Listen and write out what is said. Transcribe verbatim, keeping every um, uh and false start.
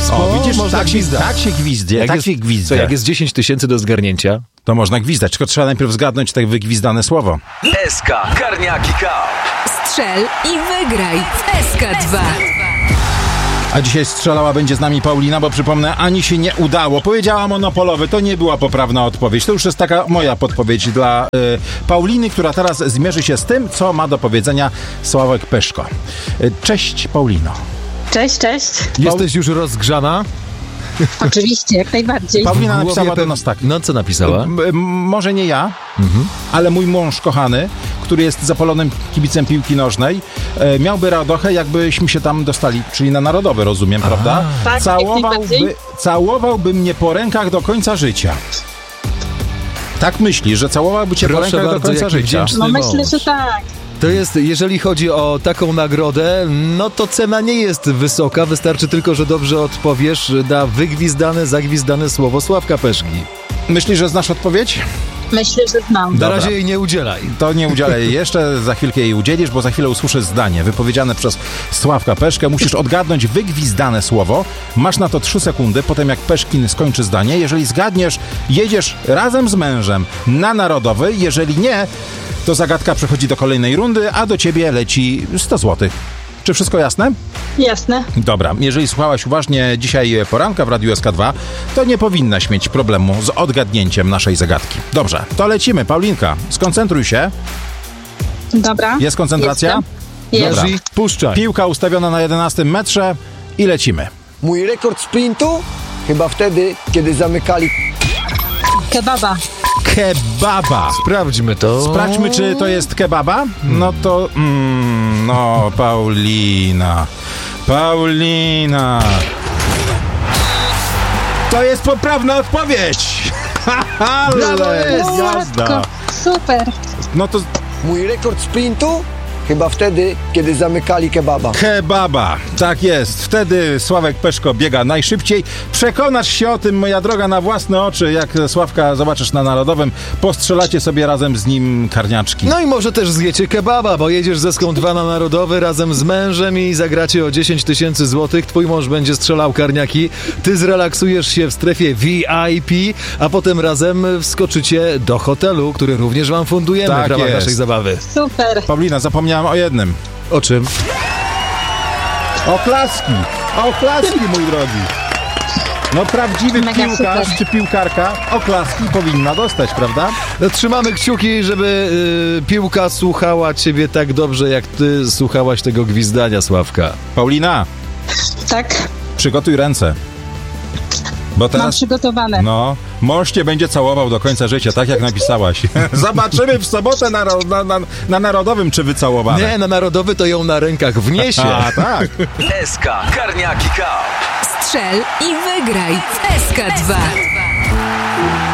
O, widzisz, można tak się, gwizdać. tak się gwizdnie, Jak tak jest, się co, gwizdze. jak jest dziesięć tysięcy do zgarnięcia? To można gwizdać, tylko trzeba najpierw zgadnąć tak wygwizdane słowo. S K Karniaki Cup. Strzel i wygraj w S K dwa. A dzisiaj strzelała będzie z nami Paulina, bo przypomnę, ani się nie udało. Powiedziała monopolowy, to nie była poprawna odpowiedź. To już jest taka moja podpowiedź dla y, Pauliny, która teraz zmierzy się z tym, co ma do powiedzenia Sławek Peszko. Y, cześć, Paulino. Cześć, cześć. Jesteś już rozgrzana? Oczywiście, jak najbardziej. Paulina W napisała głowie do nas tak. No, co napisała? M- m- może nie ja, Mhm. ale mój mąż kochany, który jest zapalonym kibicem piłki nożnej, e, miałby radochę, jakbyśmy się tam dostali, czyli na narodowy, rozumiem, prawda? Tak, jak Całowałby, najbardziej. całowałby mnie po rękach do końca życia. Tak myśli, że całowałby cię po Proszę rękach do bardzo, końca jaki życia. wdzięczny No mąż. myślę, że tak. To jest, jeżeli chodzi o taką nagrodę, no to cena nie jest wysoka, wystarczy tylko, że dobrze odpowiesz na wygwizdane, zagwizdane słowo Sławka Peszki. Myślisz, że znasz odpowiedź? Myślę, że znam. Na Dobra. razie jej nie udzielaj. To nie udzielę jej jeszcze, za chwilkę jej udzielisz, bo za chwilę usłyszę zdanie wypowiedziane przez Sławka Peszkę. Musisz odgadnąć wygwizdane słowo. Masz na to trzy sekundy, potem jak Peszkin skończy zdanie. Jeżeli zgadniesz, jedziesz razem z mężem na narodowy. Jeżeli nie, to zagadka przechodzi do kolejnej rundy, a do ciebie leci sto złotych. Czy wszystko jasne? Jasne. Dobra, jeżeli słuchałaś uważnie dzisiaj poranka w Radiu S K dwa, to nie powinnaś mieć problemu z odgadnięciem naszej zagadki. Dobrze, to lecimy. Paulinka, skoncentruj się. Dobra. Jest koncentracja? Jest. Dobra. Jerzy, puszczaj. Piłka ustawiona na jedenastym metrze i lecimy. Mój rekord sprintu? Chyba wtedy, kiedy zamykali Kebaba. Kebaba. Sprawdźmy to. Sprawdźmy, czy to jest kebaba. No to... Mm, no, Paulina. Paulina. To jest poprawna odpowiedź. Brawo jest, jazda. Matko, super. No to mój rekord sprintu? Chyba wtedy, kiedy zamykali kebaba. kebaba. Tak jest. Wtedy Sławek Peszko biega najszybciej. Przekonasz się o tym, moja droga, na własne oczy. Jak Sławka zobaczysz na Narodowym, postrzelacie sobie razem z nim karniaczki. No i może też zjecie kebaba, bo jedziesz ze Ską dwa na Narodowy razem z mężem i zagracie o dziesięć tysięcy złotych. Twój mąż będzie strzelał karniaki, ty zrelaksujesz się w strefie V I P, a potem razem wskoczycie do hotelu, który również wam fundujemy Tak w ramach jest. naszej zabawy. Super. Paulina, zapomniałem o jednym. O czym? Oklaski! Oklaski, mój drogi! No prawdziwy Mega piłkarz super. czy piłkarka oklaski powinna dostać, prawda? No, trzymamy kciuki, żeby y, piłka słuchała ciebie tak dobrze, jak ty słuchałaś tego gwizdania, Sławka. Paulina, Tak. przygotuj ręce. Bo Mam teraz, przygotowane. no, mąż cię będzie całował do końca życia, tak jak napisałaś. Zobaczymy w sobotę na, na, na, na Narodowym, czy wycałowane. Nie, na Narodowy to ją na rękach wniesie. A, tak. S K Karniaki Cup. Strzel i wygraj w S K dwa.